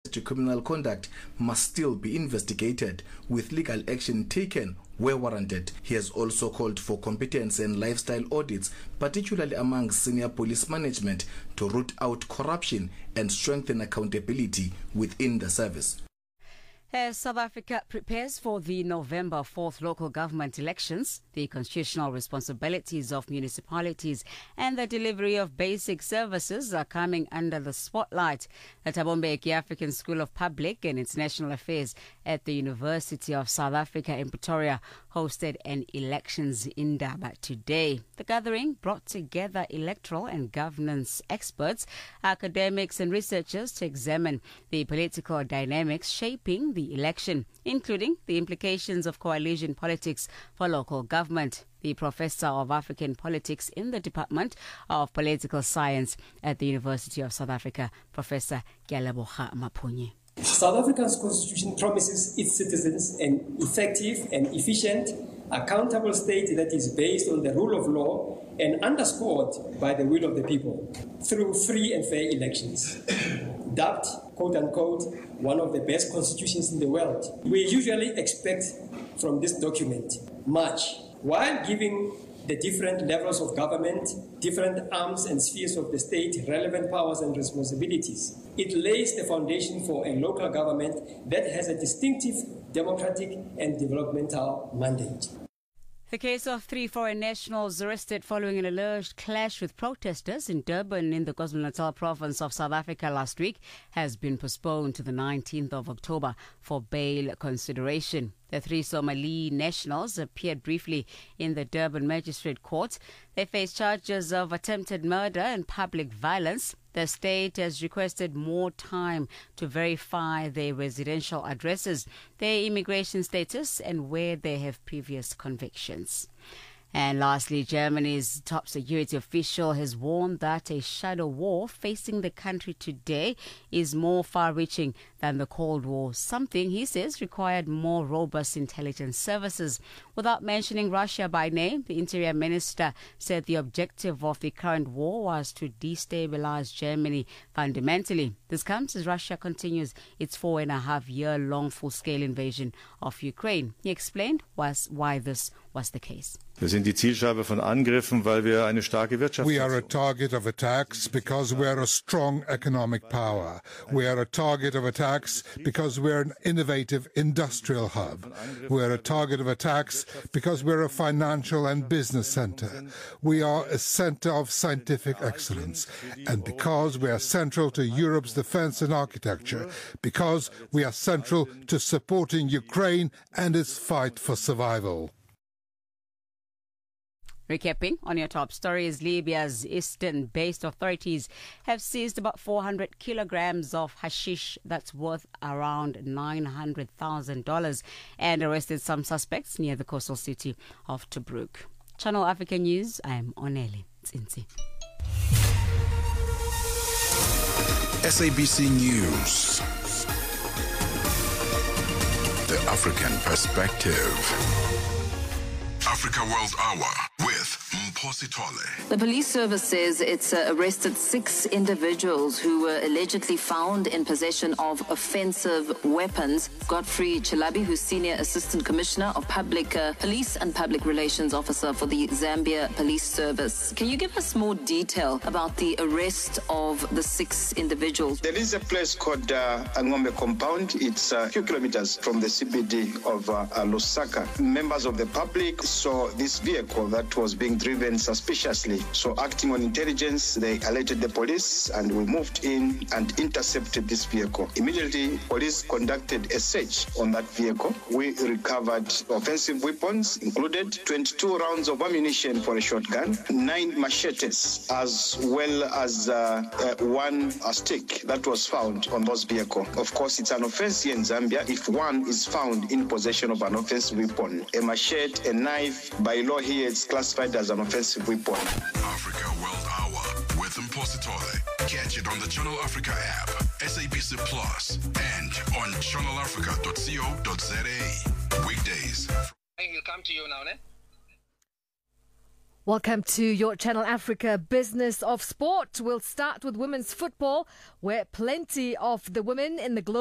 to criminal conduct must still be investigated, with legal action taken where warranted. He has also called for competence and lifestyle audits, particularly among senior police management, to root out corruption and strengthen accountability within the service. As South Africa prepares for the November 4th local government elections, the constitutional responsibilities of municipalities and the delivery of basic services are coming under the spotlight. The Thabo Mbeki African School of Public and International Affairs at the University of South Africa in Pretoria hosted an elections indaba today. The gathering brought together electoral and governance experts, academics and researchers to examine the political dynamics shaping the election, including the implications of coalition politics for local government. The Professor of African Politics in the Department of Political Science at the University of South Africa, Professor Gyaleboga Mapunye. South Africa's constitution promises its citizens an effective and efficient, accountable state that is based on the rule of law and underscored by the will of the people through free and fair elections. Dubbed, quote-unquote, one of the best constitutions in the world. We usually expect from this document much, while giving the different levels of government, different arms and spheres of the state relevant powers and responsibilities. It lays the foundation for a local government that has a distinctive democratic and developmental mandate. The case of 3 foreign nationals arrested following an alleged clash with protesters in Durban in the KwaZulu-Natal province of South Africa last week has been postponed to the 19th of October for bail consideration. The 3 Somali nationals appeared briefly in the Durban Magistrate Court. They face charges of attempted murder and public violence. The state has requested more time to verify their residential addresses, their immigration status, and where they have previous convictions. And lastly, Germany's top security official has warned that a shadow war facing the country today is more far-reaching than the Cold War, something he says required more robust intelligence services. Without mentioning Russia by name, the Interior Minister said the objective of the current war was to destabilize Germany fundamentally. This comes as Russia continues its 4.5-year-long full-scale invasion of Ukraine. He explained why this was the case. Wir sind die Zielscheibe von Angriffen, weil wir eine starke Wirtschaft sind. We are a target of attacks because we are a strong economic power. We are a target of attacks because we're an innovative industrial hub. We are a target of attacks because we're a financial and business center. We are a center of scientific excellence. And because we are central to Europe's defense and architecture, because we are central to supporting Ukraine and its fight for survival. Recapping on your top stories, Libya's eastern-based authorities have seized about 400 kilograms of hashish that's worth around $900,000 and arrested some suspects near the coastal city of Tobruk. Channel Africa News, I'm Oneli Tsinzi. SABC News. The African Perspective. Africa World Hour with Mphosi Tole. The police service says it's arrested 6 individuals who were allegedly found in possession of offensive weapons. Godfrey Chilabi, who's Senior Assistant Commissioner of Public Police and Public Relations Officer for the Zambia Police Service. Can you give us more detail about the arrest of the 6 individuals? There is a place called Angombe Compound. It's a few kilometers from the CBD of Lusaka. Members of the public saw this vehicle that was being driven suspiciously. So acting on intelligence, they alerted the police and we moved in and intercepted this vehicle. Immediately, police conducted a search on that vehicle. We recovered offensive weapons, included 22 rounds of ammunition for a shotgun, 9 machetes, as well as one stick that was found on those vehicles. Of course, it's an offense here in Zambia if one is found in possession of an offensive weapon. A machete, a knife, by law here, it's classified as an offensive weapon. Africa World Hour with Mphosi Tole. Catch it on the Channel Africa app, SABC Plus, and on channelafrica.co.za. Weekdays. He'll come to you now, ne? Welcome to your Channel Africa Business of Sport. We'll start with women's football, where plenty of the women in the global